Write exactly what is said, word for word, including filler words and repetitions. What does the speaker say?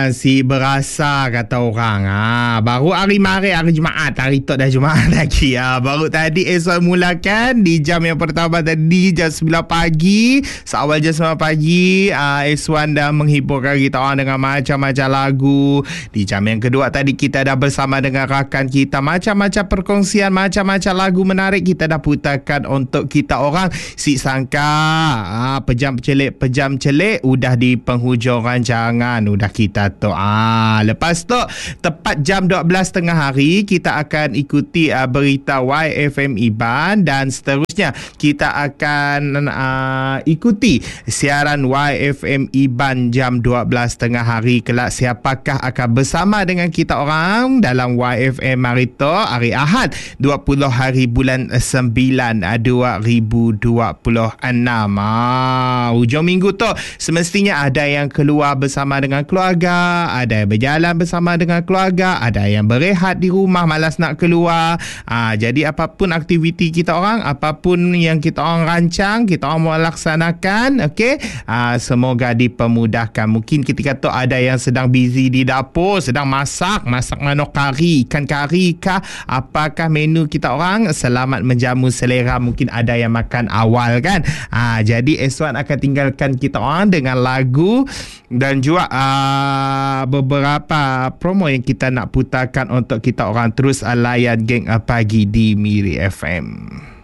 si berasa kata orang. Ha, baru hari mari hari Jumaat, hari tu dah Jumaat lagi. Ha, baru tadi esok mulakan di jam yang pertama tadi jam sembilan pagi. Seawal jam sembilan pagi, uh, Eswan dah menghiburkan kita orang dengan macam-macam lagu. Di jam yang kedua tadi kita dah bersama dengan rakan kita, macam-macam perkongsian, macam-macam lagu menarik kita dah putarkan untuk kita orang. Si sangka ha, pejam celik pejam celik udah di penghujung rancangan udah kita tu. Ah, lepas tu tepat jam dua belas tengah hari kita akan ikuti uh, berita Y F M Iban, dan seterusnya kita akan uh, ikuti siaran Y F M Iban jam dua belas tengah hari. Kelak siapakah akan bersama dengan kita orang dalam Y F M hari tu, hari Ahad dua puluh hari bulan sembilan dua ribu dua puluh enam. Ah, hujung minggu tu semestinya ada yang keluar bersama dengan keluarga, ada yang berjalan bersama dengan keluarga, ada yang berehat di rumah malas nak keluar. Ah, jadi apapun aktiviti kita orang, apapun yang kita orang rancang, kita orang mau laksanakan, okey, ah, semoga dipermudahkan. Mungkin ketika tu ada yang sedang busy di dapur, sedang masak, masak manok kari, ikan kari kah, apakah menu kita orang, selamat menjamu selera. Mungkin ada yang makan awal kan. Ah, jadi Eswan akan tinggalkan kita orang dengan lagu dan juga uh, beberapa promo yang kita nak putarkan untuk kita orang terus layan geng uh, pagi di Miri F M.